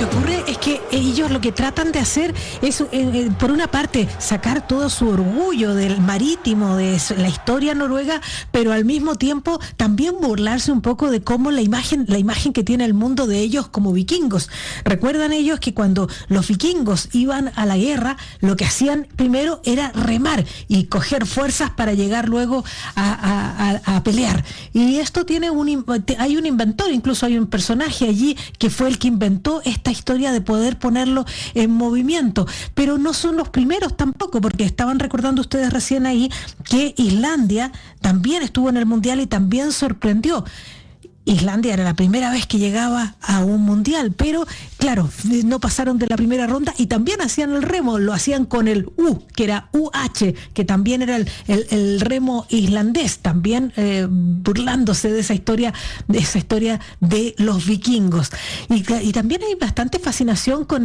ocurre es que ellos lo que tratan de hacer es, por una parte, sacar todo su orgullo del marítimo, de la historia noruega, pero al mismo tiempo también burlarse un poco de cómo la imagen que tiene el mundo de ellos como vikingos. Recuerdan ellos que cuando los vikingos iban a la guerra, lo que hacían primero era remar y coger fuerzas para llegar luego a pelear. Y esto hay un inventor, incluso hay un personaje allí que fue el que inventó esta historia de poder ponerlo en movimiento, pero no son los primeros tampoco, porque estaban recordando ustedes recién ahí que Islandia también estuvo en el Mundial y también sorprendió. Islandia era la primera vez que llegaba a un mundial, pero claro, no pasaron de la primera ronda y también hacían el remo, lo hacían con el U, que era UH, que también era el remo islandés, también burlándose de esa historia de los vikingos. Y también hay bastante fascinación con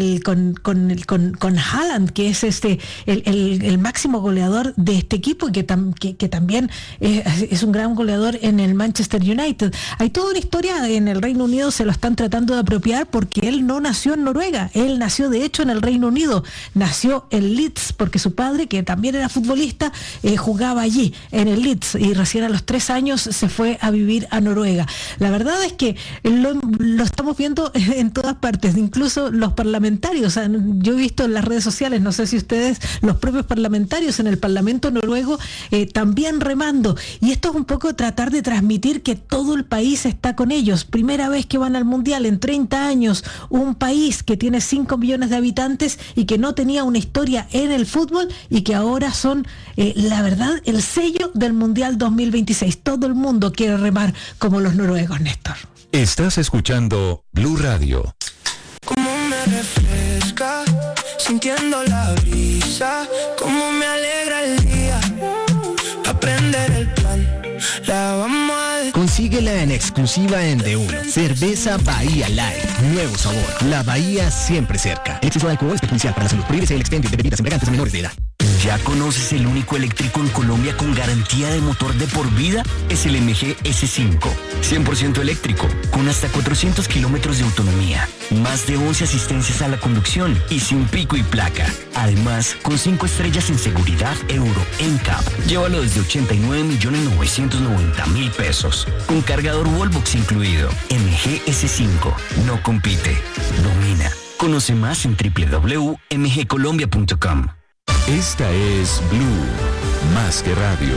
Haaland, que es el máximo goleador de este equipo y que también es un gran goleador en el Manchester United. Hay toda una historia en el Reino Unido, se lo están tratando de apropiar porque él no nació en Noruega, él nació de hecho en el Reino Unido, nació en Leeds porque su padre, que también era futbolista, jugaba allí en el Leeds y recién a los 3 años se fue a vivir a Noruega. La verdad es que lo estamos viendo en todas partes, incluso los parlamentarios. O sea, yo he visto en las redes sociales, no sé si ustedes, los propios parlamentarios en el Parlamento noruego también remando, y esto es un poco tratar de transmitir que todo el país está con ellos. Primera vez que van al Mundial en 30 años, un país que tiene 5 millones de habitantes y que no tenía una historia en el fútbol y que ahora son, la verdad, el sello del Mundial 2026. Todo el mundo quiere remar como los noruegos, Néstor. Estás escuchando Blue Radio. Cómo me refresca, sintiendo la brisa, cómo me alegra el día, aprender el plan, la vamos a... Consíguela en exclusiva en D1. Cerveza Bahía Light. Nuevo sabor. La Bahía siempre cerca. El exceso de alcohol es perjudicial para la salud. Prohíbese el expendio de bebidas embriagantes a menores de edad. ¿Ya conoces el único eléctrico en Colombia con garantía de motor de por vida? Es el MG S5. 100% eléctrico, con hasta 400 kilómetros de autonomía, más de 11 asistencias a la conducción y sin pico y placa. Además, con 5 estrellas en seguridad Euro NCAP. Llévalo desde 89.990.000 pesos. Con cargador Wallbox incluido. MG S5. No compite, domina. Conoce más en www.mgcolombia.com. Esta es Blue, más que radio.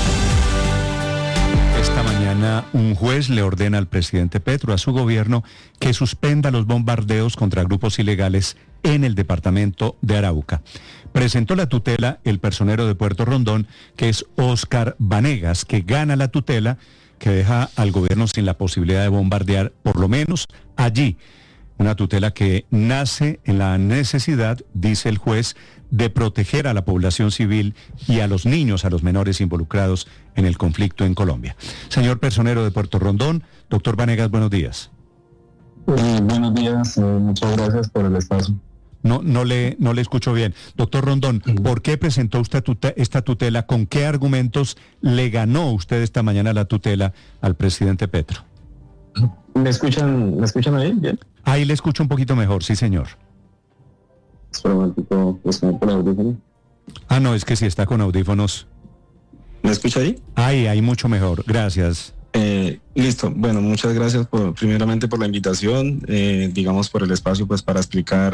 Esta mañana un juez le ordena al presidente Petro, a su gobierno, que suspenda los bombardeos contra grupos ilegales en el departamento de Arauca. Presentó la tutela el personero de Puerto Rondón, que es Óscar Vanegas, que gana la tutela, que deja al gobierno sin la posibilidad de bombardear, por lo menos allí. Una tutela que nace en la necesidad, dice el juez, de proteger a la población civil y a los niños, a los menores involucrados en el conflicto en Colombia. Señor personero de Puerto Rondón, doctor Vanegas, buenos días. Buenos días, muchas gracias por el espacio. No le escucho bien. Doctor Rondón, ¿por qué presentó usted esta tutela? ¿Con qué argumentos le ganó usted esta mañana la tutela al presidente Petro? ¿Me escuchan ahí bien? Ahí le escucho un poquito mejor, sí señor. Espera un momentito, por audífono. Ah, no, es que si está con audífonos. ¿Me escucha ahí? Ahí mucho mejor, gracias. Listo, bueno, muchas gracias primeramente por la invitación, digamos por el espacio pues para explicar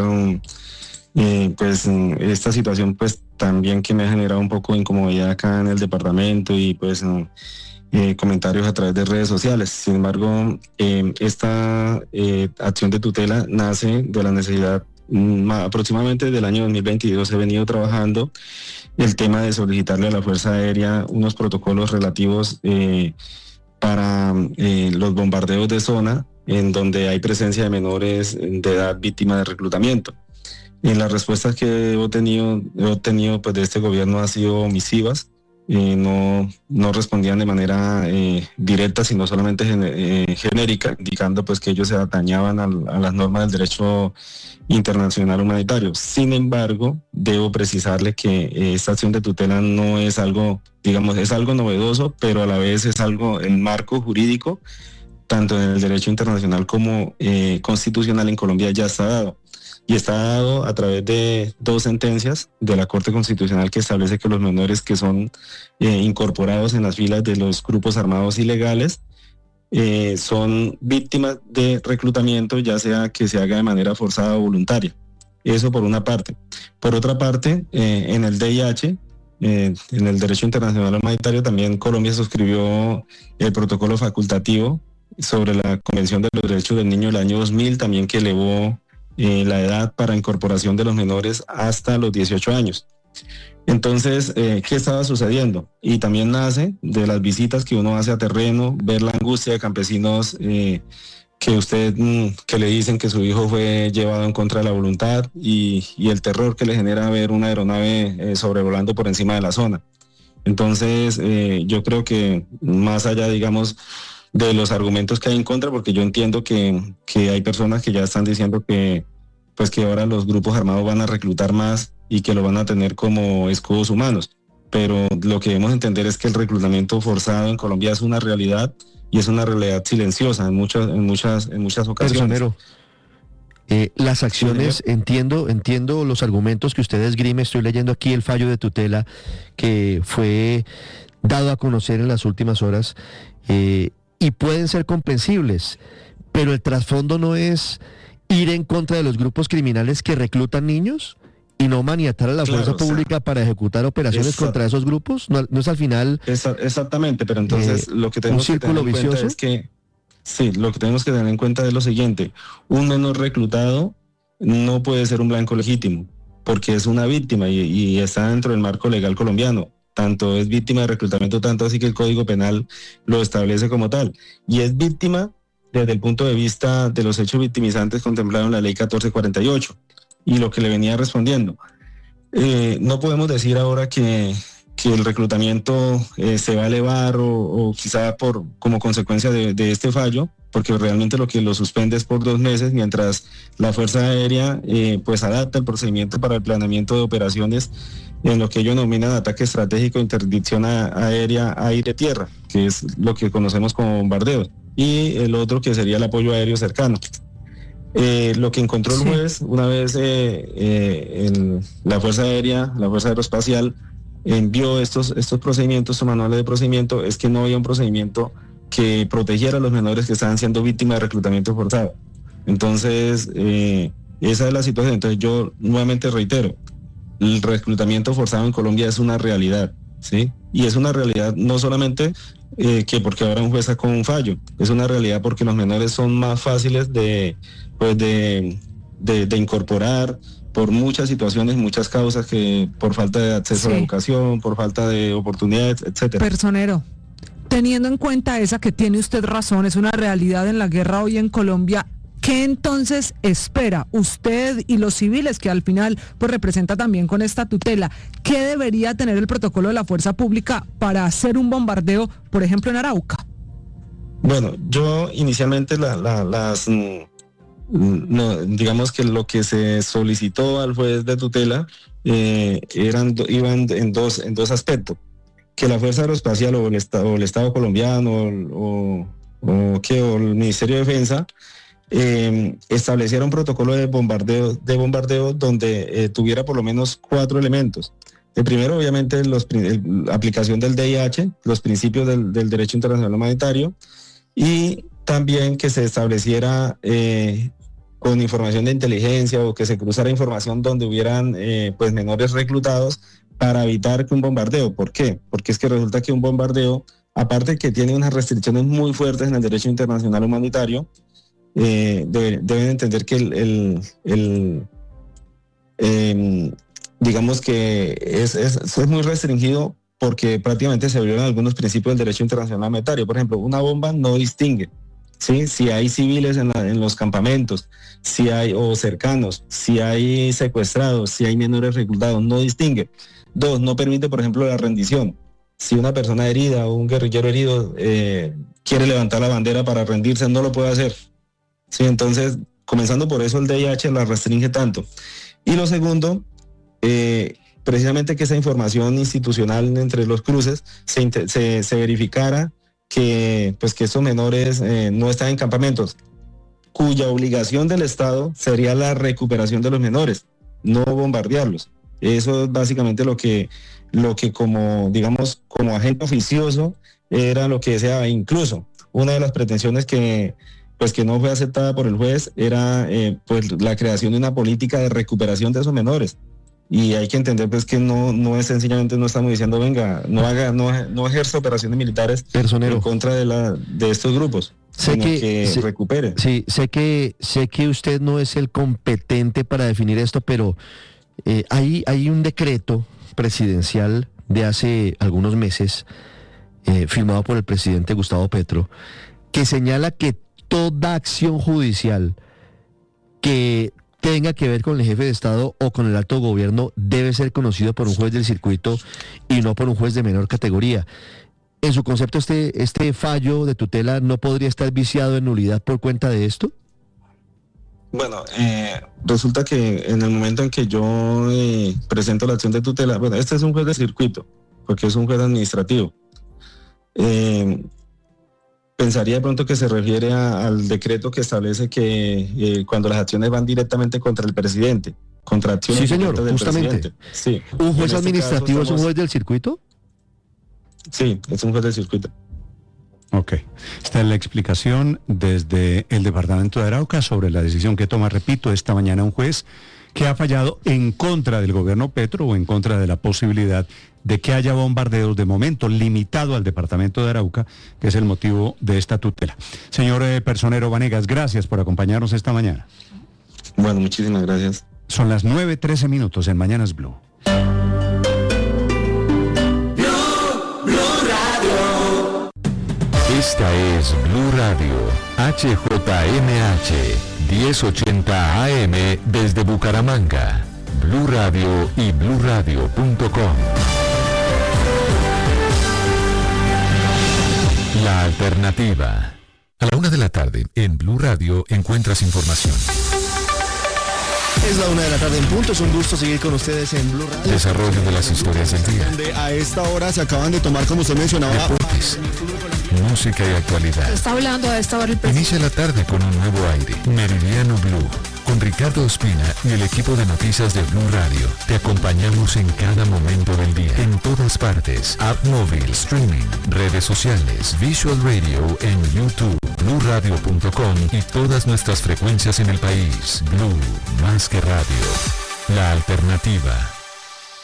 pues esta situación pues también que me ha generado un poco de incomodidad acá en el departamento y pues comentarios a través de redes sociales. Sin embargo, esta acción de tutela nace de la necesidad aproximadamente del año 2022. He venido trabajando el tema de solicitarle a la Fuerza Aérea unos protocolos relativos para los bombardeos de zona en donde hay presencia de menores de edad víctimas de reclutamiento. Las respuestas que he obtenido pues, de este gobierno han sido omisivas. No respondían de manera directa, sino solamente genérica, indicando pues que ellos se atañaban a las normas del derecho internacional humanitario. Sin embargo, debo precisarle que esta acción de tutela no es algo, digamos, es algo novedoso, pero a la vez es algo, el marco jurídico tanto en el derecho internacional como constitucional en Colombia ya está dado. Y está dado a través de 2 sentencias de la Corte Constitucional que establece que los menores que son incorporados en las filas de los grupos armados ilegales son víctimas de reclutamiento, ya sea que se haga de manera forzada o voluntaria. Eso por una parte. Por otra parte, en el DIH, en el derecho internacional humanitario, también Colombia suscribió el protocolo facultativo sobre la Convención de los Derechos del Niño del año 2000, también que elevó la edad para incorporación de los menores hasta los 18 años. Entonces, ¿qué estaba sucediendo? Y también nace de las visitas que uno hace a terreno, ver la angustia de campesinos que le dicen que su hijo fue llevado en contra de la voluntad y el terror que le genera ver una aeronave sobrevolando por encima de la zona. Entonces, yo creo que más allá, digamos, de los argumentos que hay en contra, porque yo entiendo que hay personas que ya están diciendo que ahora los grupos armados van a reclutar más y que lo van a tener como escudos humanos. Pero lo que debemos entender es que el reclutamiento forzado en Colombia es una realidad y es una realidad silenciosa en muchas ocasiones. Personero, las acciones, entiendo los argumentos que usted esgrime. Estoy leyendo aquí el fallo de tutela que fue dado a conocer en las últimas horas, y pueden ser comprensibles, pero el trasfondo no es ir en contra de los grupos criminales que reclutan niños y no maniatar a la fuerza pública para ejecutar operaciones contra esos grupos. No es al final exactamente, pero entonces lo que tenemos que tener en cuenta es que lo que tenemos que tener en cuenta es lo siguiente: un menor reclutado no puede ser un blanco legítimo porque es una víctima y está dentro del marco legal colombiano. Tanto es víctima de reclutamiento, tanto así que el Código Penal lo establece como tal. Y es víctima desde el punto de vista de los hechos victimizantes contemplados en la Ley 1448. Y lo que le venía respondiendo. No podemos decir ahora que el reclutamiento se va a elevar o quizá como consecuencia de este fallo, porque realmente lo que lo suspende es por 2 meses, mientras la Fuerza Aérea pues adapta el procedimiento para el planeamiento de operaciones en lo que ellos denominan ataque estratégico, interdicción aérea, aire-tierra, que es lo que conocemos como bombardeos, y el otro que sería el apoyo aéreo cercano. Lo que encontró el juez, una vez la Fuerza Aérea, la Fuerza Aeroespacial, envió estos procedimientos, estos manuales de procedimiento, es que no había un procedimiento que protegiera a los menores que estaban siendo víctimas de reclutamiento forzado. Entonces, esa es la situación. Entonces, yo nuevamente reitero, el reclutamiento forzado en Colombia es una realidad, ¿sí? Y es una realidad no solamente que porque ahora un juez sacó un fallo, es una realidad porque los menores son más fáciles de incorporar por muchas situaciones, muchas causas, que por falta de acceso a la educación, por falta de oportunidades, etcétera. Personero, teniendo en cuenta esa que tiene usted razón, es una realidad en la guerra hoy en Colombia, ¿qué entonces espera usted y los civiles que al final pues representa también con esta tutela? ¿Qué debería tener el protocolo de la fuerza pública para hacer un bombardeo, por ejemplo, en Arauca? Bueno, yo inicialmente digamos que lo que se solicitó al juez de tutela iban en dos aspectos: que la Fuerza Aeroespacial o el Estado colombiano o el Ministerio de Defensa estableciera un protocolo de bombardeo donde tuviera por lo menos 4 elementos. El primero, obviamente, la aplicación del DIH, los principios del derecho internacional humanitario, y también que se estableciera con información de inteligencia o que se cruzara información donde hubieran pues menores reclutados para evitar que un bombardeo. ¿Por qué? Porque es que resulta que un bombardeo, aparte que tiene unas restricciones muy fuertes en el derecho internacional humanitario, deben entender que digamos que es muy restringido porque prácticamente se violan algunos principios del derecho internacional humanitario. Por ejemplo, una bomba no distingue, ¿sí? Si hay civiles en los campamentos, si hay o cercanos, si hay secuestrados, si hay menores reclutados, no distingue. 2, no permite, por ejemplo, la rendición. Si una persona herida o un guerrillero herido quiere levantar la bandera para rendirse, no lo puede hacer. Sí, entonces, comenzando por eso, el DIH la restringe tanto. Y lo segundo, precisamente que esa información institucional entre los cruces se verificara que estos menores no están en campamentos, cuya obligación del Estado sería la recuperación de los menores, no bombardearlos. Eso es básicamente lo que como, digamos, como agente oficioso era lo que deseaba. Incluso una de las pretensiones que no fue aceptada por el juez era la creación de una política de recuperación de esos menores. Y hay que entender pues que no es sencillamente, no estamos diciendo venga, no ejerza operaciones militares en contra de estos grupos. Recupere. Sí, sé que usted no es el competente para definir esto, pero hay un decreto presidencial de hace algunos meses, firmado por el presidente Gustavo Petro, que señala que toda acción judicial que tenga que ver con el jefe de Estado o con el alto gobierno debe ser conocido por un juez del circuito y no por un juez de menor categoría. En su concepto, este fallo de tutela no podría estar viciado en nulidad por cuenta de esto. Bueno, resulta que en el momento en que yo presento la acción de tutela, bueno, este es un juez de circuito, porque es un juez administrativo. Pensaría de pronto que se refiere al decreto que establece que cuando las acciones van directamente contra el presidente, contra acciones. Sí, señor, del justamente. Sí. ¿Un juez administrativo es un juez del circuito? Sí, es un juez del circuito. Ok. Esta es la explicación desde el departamento de Arauca sobre la decisión que toma, repito, esta mañana un juez que ha fallado en contra del gobierno Petro o en contra de la posibilidad de que haya bombardeos, de momento limitado al departamento de Arauca, que es el motivo de esta tutela. Señor Personero Vanegas, gracias por acompañarnos esta mañana. Bueno, muchísimas gracias. Son las 9:13 en Mañanas Blue. Esta es Blue Radio, HJMH, 1080 AM desde Bucaramanga. Blue Radio y bluradio.com. La alternativa. A la 1:00 p.m. en Blue Radio encuentras información. Es la 1:00 p.m. en punto, es un gusto seguir con ustedes en Blue Radio. Desarrollo de las historias del día. Donde a esta hora se acaban de tomar, como usted mencionaba, deportes, música y actualidad. Está hablando a esta hora el presidente. Inicia la tarde con un nuevo aire. Meridiano Blue. Con Ricardo Ospina y el equipo de noticias de Blue Radio. Te acompañamos en cada momento del día. En todas partes. App móvil, streaming, redes sociales, Visual Radio en YouTube, bluradio.com y todas nuestras frecuencias en el país. Blue, más que radio. La alternativa.